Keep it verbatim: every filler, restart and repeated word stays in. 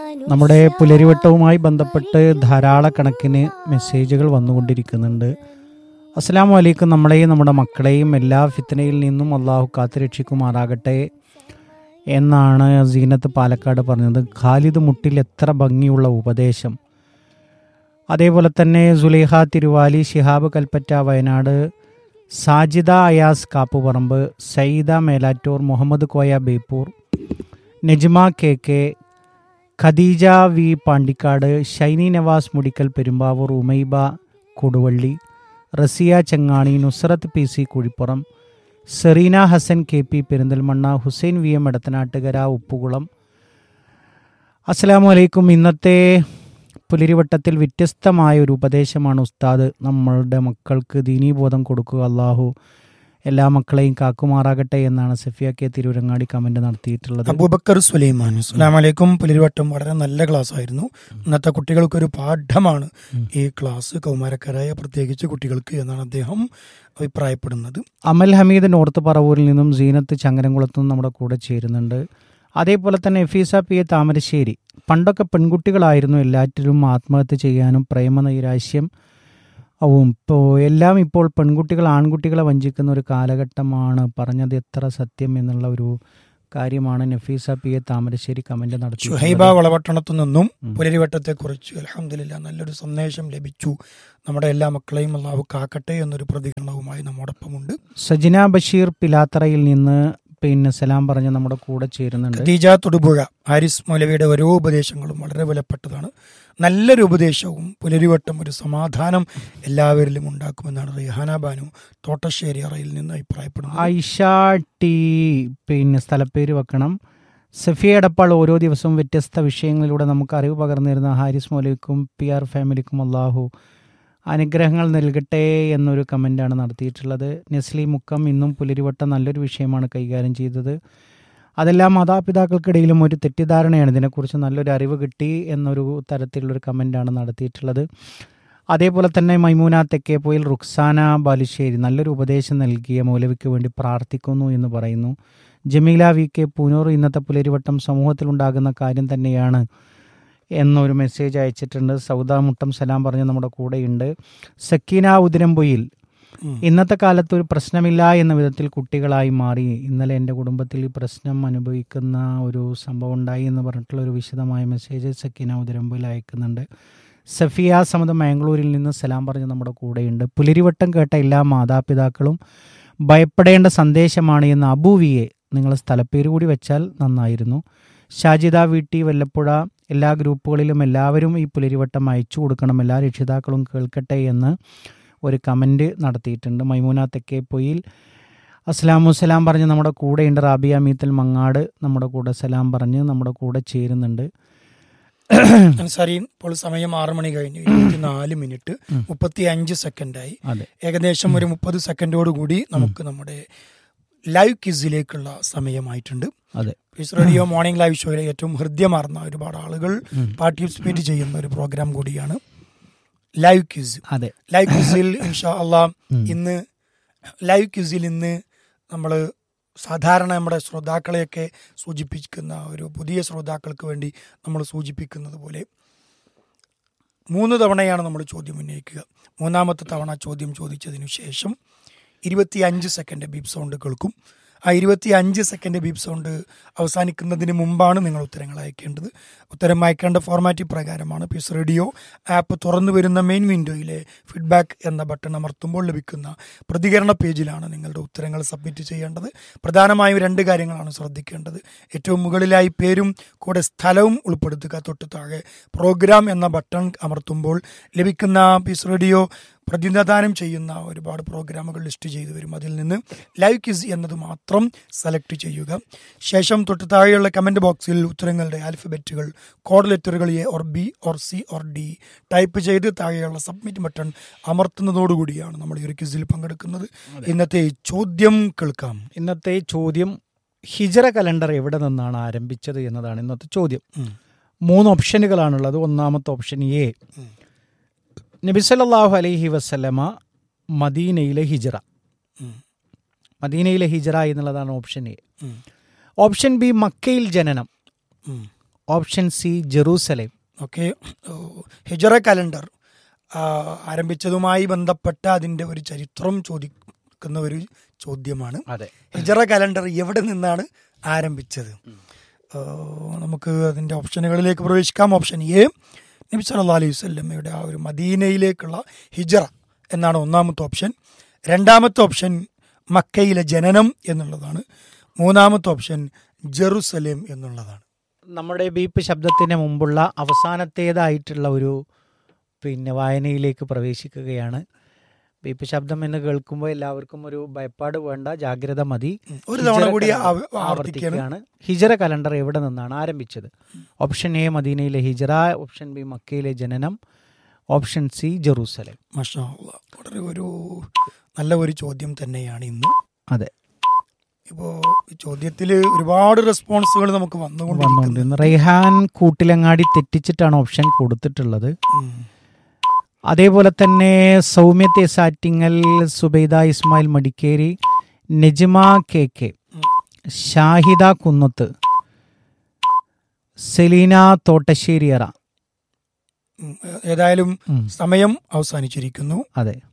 നമ്മുടെ പുലരിവട്ടവുമായി ബന്ധപ്പെട്ട് ധാരാളക്കണക്കിന് മെസ്സേജുകൾ വന്നുകൊണ്ടിരിക്കുന്നുണ്ട്. അസ്സലാമു അലൈക്കും. നമ്മളെയും നമ്മുടെ മക്കളെയും എല്ലാ ഫിത്നയിൽ നിന്നും അള്ളാഹു കാത്തുരക്ഷിക്കുമാറാകട്ടെ എന്നാണ് സീനത്ത് പാലക്കാട് പറഞ്ഞത്. ഖാലിദ് മുട്ടിൽ എത്ര ഭംഗിയുള്ള ഉപദേശം. അതേപോലെ തന്നെ സുലൈഹ തിരുവാലി, ശിഹാബ് കൽപ്പറ്റ വയനാട്, സാജിദ അയാസ് കാപ്പുപറമ്പ്, സയ്യിദ Melattur, Muhammad Koya Beypore, Najma K K, Khadija V Pandikkad, Shiny Nawaz Mudikkal Perumbavoor, Umaiba Koduvally, Raziya ചെങ്ങാണി, Nusrat P C Kuzhippuram, Serena Hasan K P Perinthalmanna, Hussain V M Edathanattukara Uppukulam. അസ്സലാമു അലൈക്കും. ഇന്നത്തെ പുലരിവട്ടത്തിൽ വ്യത്യസ്തമായ ഒരു ഉപദേശമാണ് ഉസ്താദ് നമ്മളുടെ മക്കൾക്ക് ദീനീബോധം കൊടുക്കുക. അള്ളാഹു എല്ലാ മക്കളെയും കാക്കുമാറാകട്ടെ എന്നാണ് സഫിയ കെ തിരൂരങ്ങാടി കമന്റ് നടത്തിയിട്ടുള്ളത്. അബൂബക്കർ സുലൈമാൻ, അസ്സലാമു അലൈക്കും. പുലരിവട്ടം വളരെ നല്ല ക്ലാസ് ആയിരുന്നു. ഇന്നത്തെ കുട്ടികൾക്കൊരു പാഠമാണ് ഈ ക്ലാസ്, കൗമാരക്കാരായ പ്രത്യേകിച്ച് കുട്ടികൾക്ക് എന്നാണ് അദ്ദേഹം അഭിപ്രായപ്പെടുന്നത്. അമൽ ഹമീദ് നോർത്ത് പറവൂരിൽ നിന്നും, സീനത്ത് ചങ്ങരംകുളത്തു നിന്നും നമ്മുടെ കൂടെ ചേരുന്നുണ്ട്. അതേപോലെ തന്നെ എഫീസ പി എ താമരശ്ശേരി, പണ്ടൊക്കെ പെൺകുട്ടികളായിരുന്നു എല്ലാറ്റിലും ആത്മഹത്യ ചെയ്യാനും പ്രേമനൈരാശ്യം ആവും. ഇപ്പോൾ എല്ലാം ഇപ്പോൾ പെൺകുട്ടികൾ ആൺകുട്ടികളെ വഞ്ചിക്കുന്ന ഒരു കാലഘട്ടമാണ്. പറഞ്ഞത് എത്ര സത്യം എന്നുള്ള ഒരു കാര്യമാണ് Nafeesa P A Thamarassery comment നടത്തി. ഷുഹൈബ വളപട്ടണത്തു നിന്നും പുലരിവട്ടത്തെ കുറിച്ച് അൽഹംദുലില്ലാ നല്ലൊരു സന്ദേശം ലഭിച്ചു. നമ്മുടെ എല്ലാ മക്കളെയും അല്ലാഹു കാക്കട്ടെ എന്നൊരു പ്രതികരണവുമായി നമ്മോടൊപ്പമുണ്ട്. സജിന ബഷീർ പിലാത്തറയിൽ നിന്ന് പിന്നെ സലാം പറഞ്ഞ് നമ്മുടെ കൂടെ ചേരുന്നുണ്ട്. ഖദീജ തൊടുപുഴ, ഹാരിസ് മൗലവിയുടെ ഓരോ ഉപദേശങ്ങളും വളരെ വിലപ്പെട്ടതാണ്. നല്ലൊരു ഉപദേശവും പുലരിവട്ടം ഒരു സമാധാനം എല്ലാവരിലും ഉണ്ടാക്കുമെന്നാണ് റിഹാന ബാനു തോട്ടശ്ശേരി അറയിൽ നിന്ന് അഭിപ്രായപ്പെടുന്നത്. ഐഷ ടി പിന്നെ സ്ഥലപ്പേര് വെക്കണം. സഫിയ എടപ്പാൾ, ഓരോ ദിവസവും വ്യത്യസ്ത വിഷയങ്ങളിലൂടെ നമുക്ക് അറിവ് പകർന്നു തരുന്ന ഹാരിസ് മൗലവിക്കും പി ആർ ഫാമിലിക്കും അള്ളാഹു അനുഗ്രഹങ്ങൾ നൽകട്ടെ എന്നൊരു കമൻ്റാണ് നടത്തിയിട്ടുള്ളത്. നെസ്ലി മുക്കം, ഇന്നും പുലരിവട്ടം നല്ലൊരു വിഷയമാണ് കൈകാര്യം ചെയ്തത്. അതെല്ലാം മാതാപിതാക്കൾക്കിടയിലും ഒരു തെറ്റിദ്ധാരണയാണ്, ഇതിനെക്കുറിച്ച് നല്ലൊരു അറിവ് കിട്ടി എന്നൊരു തരത്തിലുള്ളൊരു കമൻ്റാണ് നടത്തിയിട്ടുള്ളത്. അതേപോലെ തന്നെ മൈമൂന തെക്കേപ്പോയിൽ, റുക്സാന ബാലുശ്ശേരി, നല്ലൊരു ഉപദേശം നൽകിയ മൗലവിക്ക് വേണ്ടി പ്രാർത്ഥിക്കുന്നു എന്ന് പറയുന്നു. ജമീല വി കെ പൂനൂർ, ഇന്നത്തെ പുലരിവട്ടം സമൂഹത്തിലുണ്ടാകുന്ന കാര്യം തന്നെയാണ് എന്നൊരു മെസ്സേജ് അയച്ചിട്ടുണ്ട്. സൗദ മുട്ടം സലാം പറഞ്ഞ് നമ്മുടെ കൂടെയുണ്ട്. സക്കീന ഉദിരമ്പൊയിൽ, ഇന്നത്തെ കാലത്ത് ഒരു പ്രശ്നമില്ല എന്ന വിധത്തിൽ കുട്ടികളായി മാറി. ഇന്നലെ എൻ്റെ കുടുംബത്തിൽ ഈ പ്രശ്നം അനുഭവിക്കുന്ന ഒരു സംഭവം ഉണ്ടായി എന്ന് പറഞ്ഞിട്ടുള്ള ഒരു വിശദമായ മെസ്സേജ് സക്കീന ഉദിരമ്പൊയിൽ അയക്കുന്നുണ്ട്. സഫിയ സമദ് മാംഗ്ലൂരിൽ നിന്ന് സലാം പറഞ്ഞ് നമ്മുടെ കൂടെയുണ്ട്. പുലരിവട്ടം കേട്ട എല്ലാ മാതാപിതാക്കളും ഭയപ്പെടേണ്ട സന്ദേശമാണ് എന്ന് അബു വി എ, നിങ്ങൾ സ്ഥലപ്പേര് കൂടി വെച്ചാൽ നന്നായിരുന്നു. ഷാജിദ വീട്ടി വല്ലപ്പുഴ, എല്ലാ ഗ്രൂപ്പുകളിലും എല്ലാവരും ഈ പുലരിവട്ടം അയച്ചു കൊടുക്കണം, എല്ലാ രക്ഷിതാക്കളും കേൾക്കട്ടെ എന്ന് ഒരു കമൻറ്റ് നടത്തിയിട്ടുണ്ട്. മൈമൂന തെക്കേപ്പൊയിൽ അസ്സലാമു സലാം പറഞ്ഞ് നമ്മുടെ കൂടെയുണ്ട്. റാബിയ മീത്തൽ മങ്ങാട് നമ്മുടെ കൂടെ സലാം പറഞ്ഞ് നമ്മുടെ കൂടെ ചേരുന്നുണ്ട്. അൻസാരി, ഇപ്പോൾ സമയം ആറ് മണി കഴിഞ്ഞു ഇരുപത്തിനാല് മിനിറ്റ് മുപ്പത്തി അഞ്ച് സെക്കൻഡായി. ഏകദേശം ഒരു മുപ്പത് സെക്കൻഡോട് കൂടി നമുക്ക് നമ്മുടെ ലൈവ് ക്വിസിലേക്കുള്ള സമയമായിട്ടുണ്ട്. അതെ, പീസ് റേഡിയോ മോർണിംഗ് ലൈവ് ഷോയിലെ ഏറ്റവും ഹൃദ്യമാർന്ന ഒരുപാട് ആളുകൾ പാർട്ടിസിപ്പേറ്റ് ചെയ്യുന്ന ഒരു പ്രോഗ്രാം കൂടിയാണ് ലൈവ് ക്വിസ്. അതെ, ലൈവ് ക്വിസിൽ ഇൻഷാ അള്ളാഹ് ഇന്ന് ലൈവ് ക്വിസിൽ ഇന്ന് നമ്മൾ സാധാരണ നമ്മുടെ ശ്രോതാക്കളെയൊക്കെ സൂചിപ്പിക്കുന്ന ഒരു പുതിയ ശ്രോതാക്കൾക്ക് വേണ്ടി നമ്മൾ സൂചിപ്പിക്കുന്നത് പോലെ മൂന്ന് തവണയാണ് നമ്മൾ ചോദ്യം ഉന്നയിക്കുക. മൂന്നാമത്തെ തവണ ചോദ്യം ചോദിച്ചതിനു ശേഷം ഇരുപത്തി അഞ്ച് സെക്കൻഡ് ബീപ് സൗണ്ട് കേൾക്കും. ആ ഇരുപത്തി അഞ്ച് സെക്കൻഡ് ബീപ് സൗണ്ട് അവസാനിക്കുന്നതിന് മുമ്പാണ് നിങ്ങൾ ഉത്തരങ്ങൾ അയക്കേണ്ടത്. ഉത്തരം അയക്കേണ്ട ഫോർമാറ്റ് പ്രകാരമാണ്. പീസ് റേഡിയോ ആപ്പ് തുറന്നു വരുന്ന മെയിൻ വിൻഡോയിലെ ഫീഡ്ബാക്ക് എന്ന ബട്ടൺ അമർത്തുമ്പോൾ ലഭിക്കുന്ന പ്രതികരണ പേജിലാണ് നിങ്ങളുടെ ഉത്തരങ്ങൾ സബ്മിറ്റ് ചെയ്യേണ്ടത്. പ്രധാനമായും രണ്ട് കാര്യങ്ങളാണ് ശ്രദ്ധിക്കേണ്ടത്. ഏറ്റവും മുകളിലായി പേരും കൂടെ സ്ഥലവും ഉൾപ്പെടുത്തുക. തൊട്ട് താഴെ പ്രോഗ്രാം എന്ന ബട്ടൺ അമർത്തുമ്പോൾ ലഭിക്കുന്ന പീസ് റേഡിയോ പ്രതിനിധാനം ചെയ്യുന്ന ഒരുപാട് പ്രോഗ്രാമുകൾ ലിസ്റ്റ് ചെയ്തു വരും. അതിൽ നിന്ന് ലൈവ് ക്വിസ് എന്നത് മാത്രം സെലക്ട് ചെയ്യുക. ശേഷം തൊട്ട് താഴെയുള്ള കമൻറ്റ് ബോക്സിൽ ഉത്തരങ്ങളുടെ ആൽഫബറ്റുകൾ, code ലെറ്ററുകൾ A or B or C or D type ചെയ്ത് താഴെയുള്ള സബ്മിറ്റ് ബട്ടൺ അമർത്തുന്നതോടുകൂടിയാണ് നമ്മൾ ഈ ഒരു ക്വിസിൽ പങ്കെടുക്കുന്നത്. ഇന്നത്തെ ചോദ്യം കേൾക്കാം. ഇന്നത്തെ ചോദ്യം, ഹിജറ കലണ്ടർ എവിടെ നിന്നാണ് ആരംഭിച്ചത് എന്നതാണ് ഇന്നത്തെ ചോദ്യം. മൂന്ന് ഓപ്ഷനുകളാണുള്ളത്. ഒന്നാമത്തെ ഓപ്ഷൻ എ, നബി സല്ലല്ലാഹു അലൈഹി വസല്ലമ മദീനയിലെ ഹിജറ. മദീനയിലെ ഹിജറ എന്നുള്ളതാണ് ഓപ്ഷൻ എ. ഓപ്ഷൻ ബി, മക്കയിൽ ജനനം. Option C Jerusalem. ഓക്കെ. ഹിജറ കലണ്ടർ ആരംഭിച്ചതുമായി ബന്ധപ്പെട്ട അതിൻ്റെ ഒരു ചരിത്രം ചോദിക്കുന്ന ഒരു ചോദ്യമാണ്. അതെ, ഹിജറ കലണ്ടർ എവിടെ നിന്നാണ് ആരംഭിച്ചത്? നമുക്ക് അതിൻ്റെ ഓപ്ഷനുകളിലേക്ക് പ്രവേശിക്കാം. ഓപ്ഷൻ എ, നബി സല്ലല്ലാഹു അലൈഹി വസല്ലമയുടെ ആ ഒരു മദീനയിലേക്കുള്ള ഹിജറ എന്നാണ് ഒന്നാമത്തെ ഓപ്ഷൻ. രണ്ടാമത്തെ ഓപ്ഷൻ മക്കയിലെ ജനനം എന്നുള്ളതാണ്. മൂന്നാമത്തെ ഓപ്ഷൻ ജെറുസലേം എന്നുള്ളതാണ്. നമ്മുടെ ബീപ്പ് ശബ്ദത്തിന് മുമ്പുള്ള അവസാനത്തേതായിട്ടുള്ള ഒരു പിന്നെ വായനയിലേക്ക് പ്രവേശിക്കുകയാണ്. ബീപ്പ് ശബ്ദം എന്ന് കേൾക്കുമ്പോൾ എല്ലാവർക്കും ഒരു ഭയപ്പാട് വേണ്ട, ജാഗ്രത മതി. ഒരു തവണ കൂടി ആവർത്തിക്കുകയാണ്. ഹിജറ കലണ്ടർ എവിടെ നിന്നാണ് ആരംഭിച്ചത്? ഓപ്ഷൻ എ മദീനയിലെ ഹിജറ, ഓപ്ഷൻ ബി മക്കയിലെ ജനനം, ഓപ്ഷൻ സി ജെറൂസലേം. മാഷാ അല്ലാഹ്, വളരെ ഒരു നല്ല ഒരു ചോദ്യം തന്നെയാണ് ഇന്ന്. അതെ, ഇപ്പോൾ ഈ ചോദ്യത്തിൽ ഒരുപാട് റെസ്പോൺസുകൾ നമുക്ക് വന്നുകൊണ്ടിരിക്കുന്നു. റൈഹാൻ കൂട്ടിലങ്ങാടി തെറ്റിച്ചിട്ടാണ് ഓപ്ഷൻ കൊടുത്തിട്ടുള്ളത്. അതേപോലെ തന്നെ സൗമ്യ തേസാറ്റിങ്ങൽ, സുബൈദ ഇസ്മായിൽ മടിക്കേരി, നജ്മ കെ കെ, ഷാഹിദ കുന്നത്ത്, സെലീന തോട്ടശ്ശേരിയറ. ഏതായാലും സമയം അവസാനിച്ചിരിക്കുന്നു. അതെ.